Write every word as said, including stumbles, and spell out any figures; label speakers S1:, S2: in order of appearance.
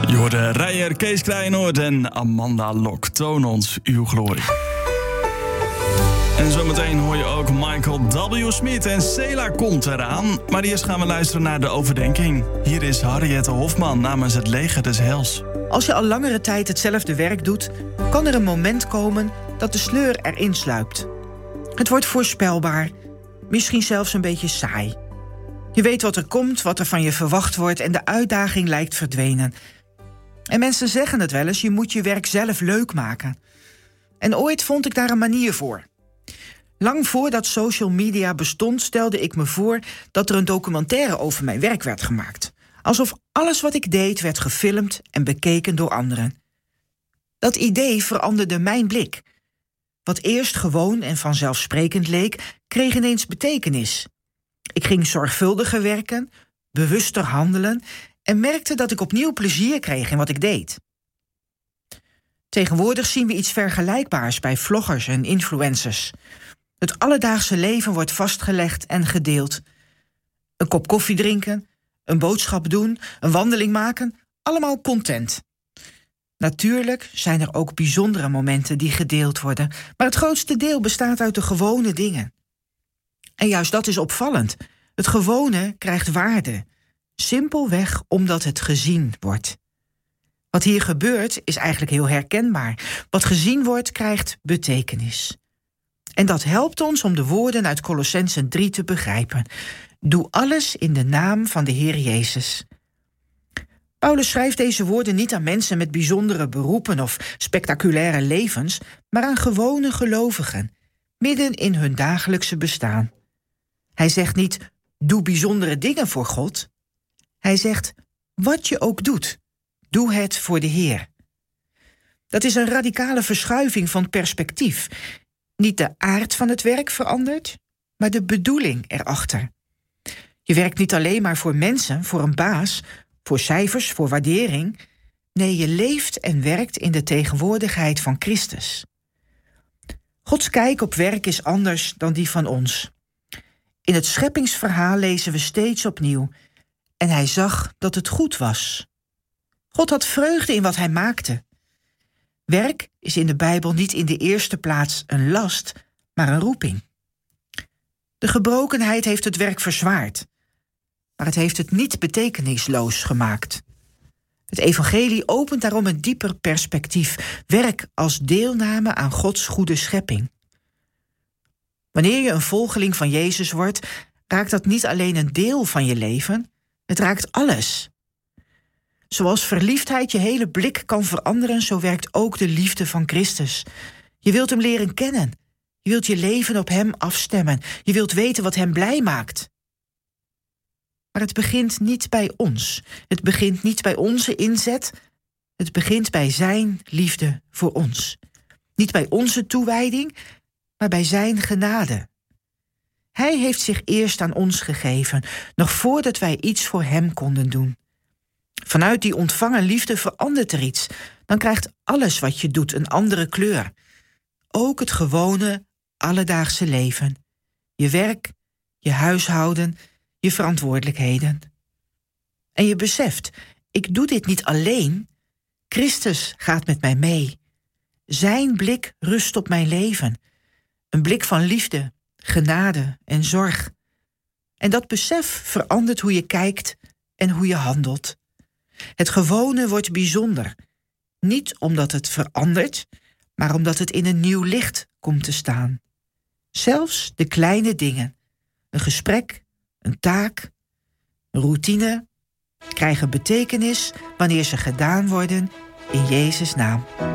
S1: Je hoorde Rijer, Kees Krijnoord en Amanda Lok. Toon ons uw glorie. En zometeen hoor je ook Michael W. Smith en Sela komt eraan. Maar eerst gaan we luisteren naar de overdenking. Hier is Harriette Hofman namens het Leger des Heils.
S2: Als je al langere tijd hetzelfde werk doet, kan er een moment komen dat de sleur erin sluipt. Het wordt voorspelbaar, misschien zelfs een beetje saai. Je weet wat er komt, wat er van je verwacht wordt en de uitdaging lijkt verdwenen. En mensen zeggen het wel eens, je moet je werk zelf leuk maken. En ooit vond ik daar een manier voor. Lang voordat social media bestond, stelde ik me voor dat er een documentaire over mijn werk werd gemaakt. Alsof alles wat ik deed werd gefilmd en bekeken door anderen. Dat idee veranderde mijn blik. Wat eerst gewoon en vanzelfsprekend leek, kreeg ineens betekenis. Ik ging zorgvuldiger werken, bewuster handelen en merkte dat ik opnieuw plezier kreeg in wat ik deed. Tegenwoordig zien we iets vergelijkbaars bij vloggers en influencers. Het alledaagse leven wordt vastgelegd en gedeeld. Een kop koffie drinken, een boodschap doen, een wandeling maken, allemaal content. Natuurlijk zijn er ook bijzondere momenten die gedeeld worden, maar het grootste deel bestaat uit de gewone dingen. En juist dat is opvallend. Het gewone krijgt waarde. Simpelweg omdat het gezien wordt. Wat hier gebeurt is eigenlijk heel herkenbaar. Wat gezien wordt krijgt betekenis. En dat helpt ons om de woorden uit Kolossenzen drie te begrijpen. Doe alles in de naam van de Heer Jezus. Paulus schrijft deze woorden niet aan mensen met bijzondere beroepen of spectaculaire levens, maar aan gewone gelovigen, midden in hun dagelijkse bestaan. Hij zegt niet, doe bijzondere dingen voor God. Hij zegt, wat je ook doet, doe het voor de Heer. Dat is een radicale verschuiving van perspectief. Niet de aard van het werk verandert, maar de bedoeling erachter. Je werkt niet alleen maar voor mensen, voor een baas, voor cijfers, voor waardering. Nee, je leeft en werkt in de tegenwoordigheid van Christus. Gods kijk op werk is anders dan die van ons. In het scheppingsverhaal lezen we steeds opnieuw. En hij zag dat het goed was. God had vreugde in wat hij maakte. Werk is in de Bijbel niet in de eerste plaats een last, maar een roeping. De gebrokenheid heeft het werk verzwaard, maar het heeft het niet betekenisloos gemaakt. Het evangelie opent daarom een dieper perspectief. Werk als deelname aan Gods goede schepping. Wanneer je een volgeling van Jezus wordt, raakt dat niet alleen een deel van je leven, het raakt alles. Zoals verliefdheid je hele blik kan veranderen, zo werkt ook de liefde van Christus. Je wilt hem leren kennen. Je wilt je leven op hem afstemmen. Je wilt weten wat hem blij maakt. Maar het begint niet bij ons. Het begint niet bij onze inzet. Het begint bij zijn liefde voor ons. Niet bij onze toewijding, maar bij zijn genade. Hij heeft zich eerst aan ons gegeven, nog voordat wij iets voor hem konden doen. Vanuit die ontvangen liefde verandert er iets. Dan krijgt alles wat je doet een andere kleur. Ook het gewone, alledaagse leven. Je werk, je huishouden, je verantwoordelijkheden. En je beseft, ik doe dit niet alleen. Christus gaat met mij mee. Zijn blik rust op mijn leven. Een blik van liefde, genade en zorg. En dat besef verandert hoe je kijkt en hoe je handelt. Het gewone wordt bijzonder. Niet omdat het verandert, maar omdat het in een nieuw licht komt te staan. Zelfs de kleine dingen, een gesprek, een taak, een routine, krijgen betekenis wanneer ze gedaan worden in Jezus' naam.